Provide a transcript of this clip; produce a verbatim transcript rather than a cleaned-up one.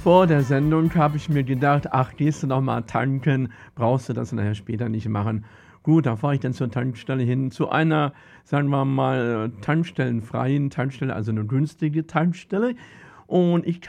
vor der Sendung habe ich mir gedacht: „Ach, gehst du noch mal tanken, brauchst du das nachher später nicht machen.“ Gut, da fahre ich dann zur Tankstelle hin, zu einer, sagen wir mal, tankstellenfreien Tankstelle, also 'ne günstige Tankstelle. Und ich